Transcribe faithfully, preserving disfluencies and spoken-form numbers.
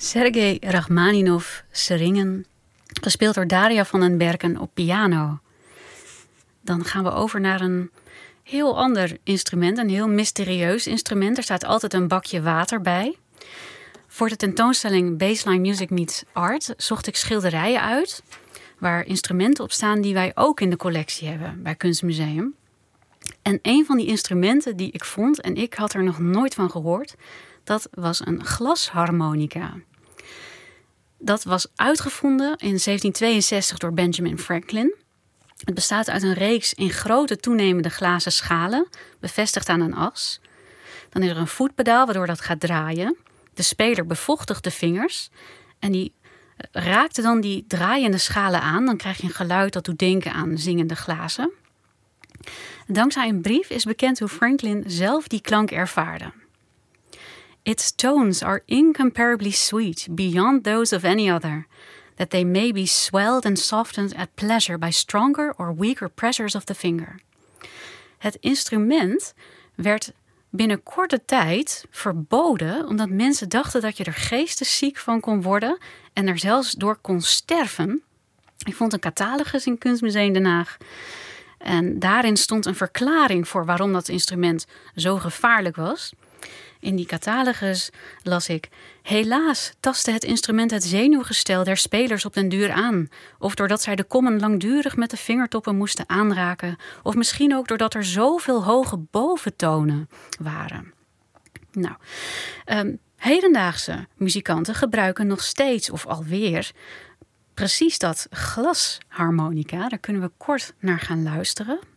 Sergei Rachmaninov, Seringen, gespeeld door Daria van den Berken op piano. Dan gaan we over naar een heel ander instrument, een heel mysterieus instrument. Er staat altijd een bakje water bij. Voor de tentoonstelling Baseline Music Meets Art zocht ik schilderijen uit waar instrumenten op staan die wij ook in de collectie hebben bij Kunstmuseum. En een van die instrumenten die ik vond, en ik had er nog nooit van gehoord, dat was een glasharmonica. Dat was uitgevonden in zeventien tweeënzestig door Benjamin Franklin. Het bestaat uit een reeks in grote toenemende glazen schalen, bevestigd aan een as. Dan is er een voetpedaal waardoor dat gaat draaien. De speler bevochtigt de vingers en die raakte dan die draaiende schalen aan. Dan krijg je een geluid dat doet denken aan zingende glazen. Dankzij een brief is bekend hoe Franklin zelf die klank ervaarde. Its tones are incomparably sweet, beyond those of any other, that they may be swelled and softened at pleasure by stronger or weaker pressures of the finger. Het instrument werd binnen korte tijd verboden, omdat mensen dachten dat je er geestesziek van kon worden en er zelfs door kon sterven. Ik vond een catalogus in Kunstmuseum Den Haag. En daarin stond een verklaring voor waarom dat instrument zo gevaarlijk was. In die catalogus las ik: helaas tastte het instrument het zenuwgestel der spelers op den duur aan. Of doordat zij de kommen langdurig met de vingertoppen moesten aanraken. Of misschien ook doordat er zoveel hoge boventonen waren. Nou, um, hedendaagse muzikanten gebruiken nog steeds of alweer precies dat glasharmonica. Daar kunnen we kort naar gaan luisteren.